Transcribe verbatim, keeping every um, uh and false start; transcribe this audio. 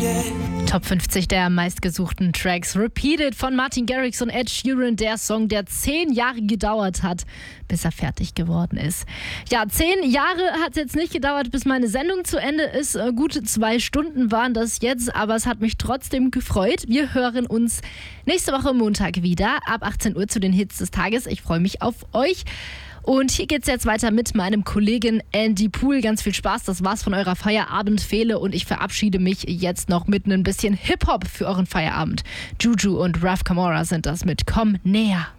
Top fünfzig der meistgesuchten Tracks. Repeated von Martin Garrix und Ed Sheeran, der Song, der zehn Jahre gedauert hat, bis er fertig geworden ist. Ja, zehn Jahre hat es jetzt nicht gedauert, bis meine Sendung zu Ende ist. Gute zwei Stunden waren das jetzt, aber es hat mich trotzdem gefreut. Wir hören uns nächste Woche Montag wieder ab achtzehn Uhr zu den Hits des Tages. Ich freue mich auf euch. Und hier geht's jetzt weiter mit meinem Kollegen Andy Pool. Ganz viel Spaß, das war's von eurer Feierabendfehle und ich verabschiede mich jetzt noch mit ein bisschen Hip-Hop für euren Feierabend. Juju und Raf Camora sind das mit Komm näher.